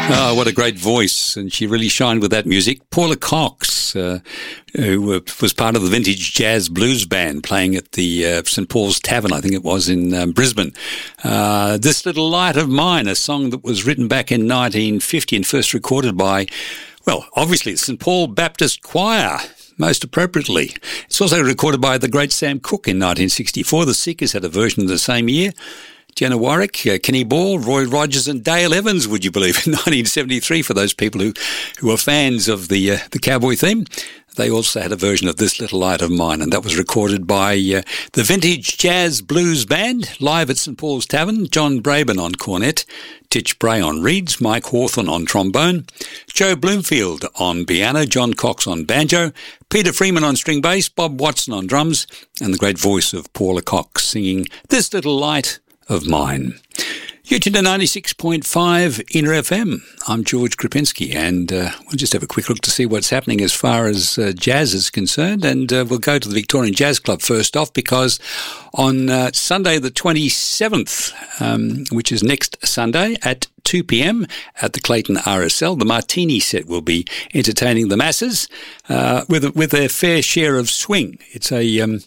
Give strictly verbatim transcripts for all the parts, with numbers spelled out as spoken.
Oh, what a great voice. And she really shined with that music. Paula Cox, uh, who was part of the Vintage Jazz Blues Band playing at the uh, Saint Paul's Tavern, I think it was, in um, Brisbane. Uh, This Little Light of Mine, a song that was written back in nineteen fifty and first recorded by, well, obviously, the Saint Paul Baptist Choir, most appropriately. It's also recorded by the great Sam Cooke in nineteen sixty-four. The Seekers had a version the same year. Jenna Warwick, uh, Kenny Ball, Roy Rogers and Dale Evans, would you believe, in nineteen seventy-three, for those people who, who are fans of the uh, the cowboy theme. They also had a version of This Little Light of Mine, and that was recorded by uh, the Vintage Jazz Blues Band, live at Saint Paul's Tavern. John Braben on cornet, Titch Bray on reeds, Mike Hawthorne on trombone, Joe Bloomfield on piano, John Cox on banjo, Peter Freeman on string bass, Bob Watson on drums, and the great voice of Paula Cox singing This Little Light of Mine. You're tuned to ninety-six point five Inner F M. I'm George Krupinski, and uh, we'll just have a quick look to see what's happening as far as uh, jazz is concerned. And uh, we'll go to the Victorian Jazz Club first off, because on uh, Sunday the twenty-seventh, um, which is next Sunday at two p.m. at the Clayton R S L, the Martini Set will be entertaining the masses uh, with with their fair share of swing. It's a um,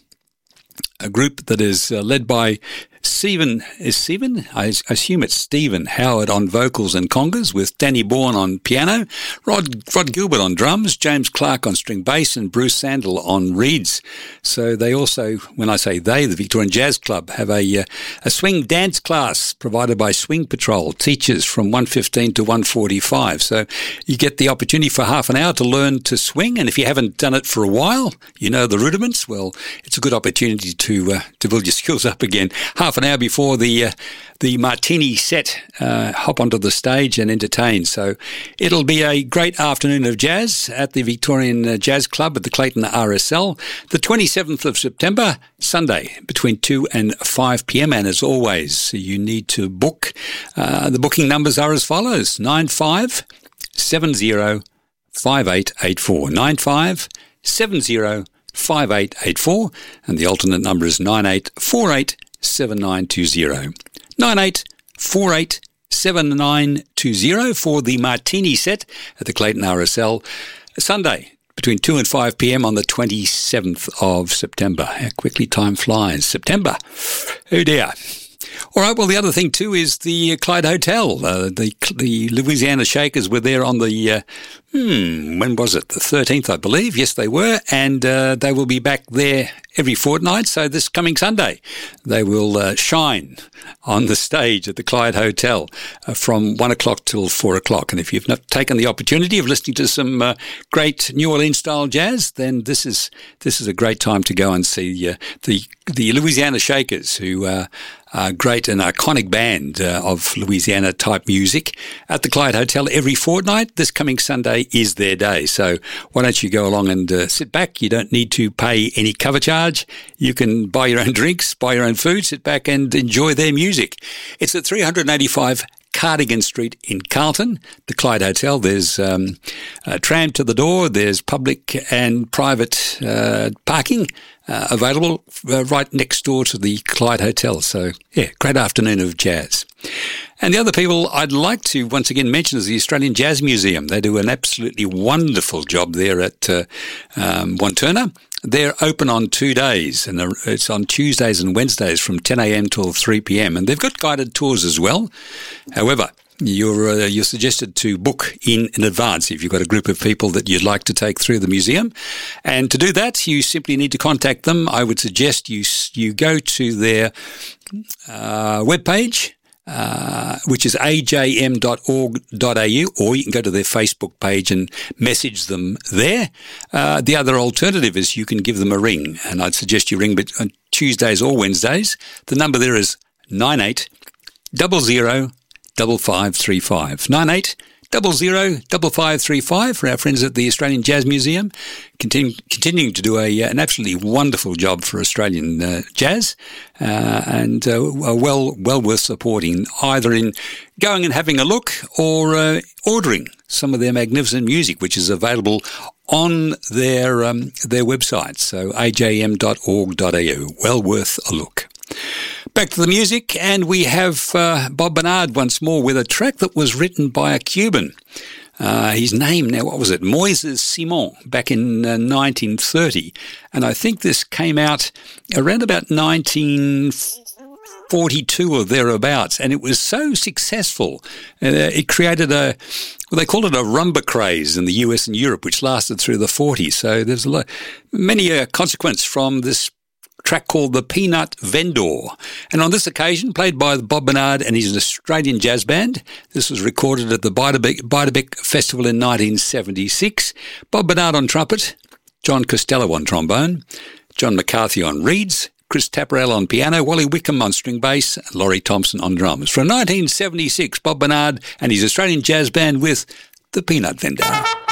a group that is uh, led by Stephen, is Stephen? I assume it's Stephen Howard on vocals and congas, with Danny Bourne on piano, Rod Rod Gilbert on drums, James Clark on string bass, and Bruce Sandel on reeds. So they also, when I say they, the Victorian Jazz Club, have a uh, a swing dance class provided by Swing Patrol, teachers from one fifteen to one forty-five. So you get the opportunity for half an hour to learn to swing, and if you haven't done it for a while, you know the rudiments, well, it's a good opportunity to uh, to build your skills up again. Half an hour before the uh, the Martini Set, uh, hop onto the stage and entertain. So it'll be a great afternoon of jazz at the Victorian uh, Jazz Club at the Clayton R S L, the twenty-seventh of September, Sunday, between two and five p.m. And as always, you need to book. Uh, the booking numbers are as follows: nine five seven zero five eight eight four, nine five seven zero five eight eight four, and the alternate number is nine eight four eight seven nine two zero, nine eight four eight seven nine two zero for the Martini Set at the Clayton R S L, Sunday between two and five p.m. on the twenty-seventh of September. How quickly time flies. September. Oh dear. All right, well, the other thing, too, is the Clyde Hotel. Uh, the the Louisiana Shakers were there on the, uh, hmm, when was it? The thirteenth, I believe. Yes, they were. And uh, they will be back there every fortnight. So this coming Sunday, they will uh, shine on the stage at the Clyde Hotel uh, from one o'clock till four o'clock. And if you've not taken the opportunity of listening to some uh, great New Orleans-style jazz, then this is this is a great time to go and see uh, the, the Louisiana Shakers, who uh, a great and iconic band uh, of Louisiana-type music at the Clyde Hotel every fortnight. This coming Sunday is their day. So why don't you go along and uh, sit back? You don't need to pay any cover charge. You can buy your own drinks, buy your own food, sit back and enjoy their music. It's at three eighty-five Cardigan Street in Carlton, the Clyde Hotel. There's um, a tram to the door. There's public and private uh, parking uh, available uh, right next door to the Clyde Hotel. So, yeah, great afternoon of jazz. And the other people I'd like to once again mention is the Australian Jazz Museum. They do an absolutely wonderful job there at uh, um, Wanturna. They're open on two days, and it's on Tuesdays and Wednesdays from ten a.m. till three p.m. And they've got guided tours as well. However, you're uh, you're suggested to book in in advance if you've got a group of people that you'd like to take through the museum. And to do that, you simply need to contact them. I would suggest you you go to their uh, webpage, Uh, which is a j m dot org dot a u, or you can go to their Facebook page and message them there. Uh, the other alternative is you can give them a ring, and I'd suggest you ring on Tuesdays or Wednesdays. The number there is nine eight zero zero five five three five, nine eight zero zero five five three five for our friends at the Australian Jazz Museum, continue, continuing to do a an absolutely wonderful job for Australian uh, jazz, uh, and uh, well well worth supporting, either in going and having a look or uh, ordering some of their magnificent music, which is available on their um, their website, so a j m dot org dot a u. Well worth a look. Back back to the music, and we have uh, Bob Bernard once more with a track that was written by a Cuban. Uh, his name now, what was it? Moises Simon, back in uh, nineteen thirty. And I think this came out around about nineteen forty-two or thereabouts, and it was so successful. Uh, it created a, well, they called it a rumba craze in the U S and Europe, which lasted through the forties. So there's a lot, many uh, consequence from this track called The Peanut Vendor. And on this occasion, played by Bob Bernard and his Australian jazz band. This was recorded at the Beiderbecke Festival in nineteen seventy-six. Bob Bernard on trumpet, John Costello on trombone, John McCarthy on reeds, Chris Tapparel on piano, Wally Wickham on string bass, and Laurie Thompson on drums. From nineteen seventy-six, Bob Bernard and his Australian jazz band with The Peanut Vendor.